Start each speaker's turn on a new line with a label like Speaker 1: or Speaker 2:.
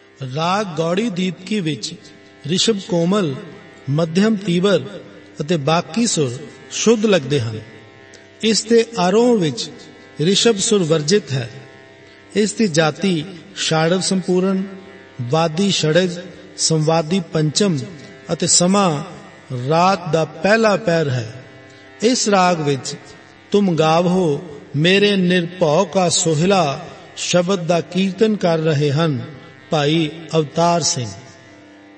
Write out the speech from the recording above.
Speaker 1: ਰਾਗ ਗੌੜੀ ਦੀਪਕੀ ਵਿੱਚ ਰਿਸ਼ਭ ਕੋਮਲ, ਮੱਧਮ ਤੀਬਰ ਅਤੇ ਬਾਕੀ ਸੁਰ ਸ਼ੁੱਧ ਲੱਗਦੇ ਹਨ। ਇਸ ਦੇ ਆਰੋਹ ਵਿੱਚ ਰਿਸ਼ਭ ਸੁਰ ਵਰਜਿਤ ਹੈ। ਇਸ ਦੀ ਜਾਤੀ ਸ਼ਾੜਵ ਸੰਪੂਰਨ, ਵਾਦੀ षड्ज, ਸੰਵਾਦੀ ਪੰਚਮ ਅਤੇ ਸਮਾਂ ਰਾਤ ਦਾ ਪਹਿਲਾ ਪਹਿਰ ਹੈ। ਇਸ ਰਾਗ ਵਿੱਚ ਤੁਮ ਗਾਵੋ ਮੇਰੇ ਨਿਰਭਉ ਕਾ ਸੋਹਿਲਾ ਸ਼ਬਦ ਦਾ ਕੀਰਤਨ ਕਰ ਰਹੇ ਹਨ ਭਾਈ ਅਵਤਾਰ ਸਿੰਘ।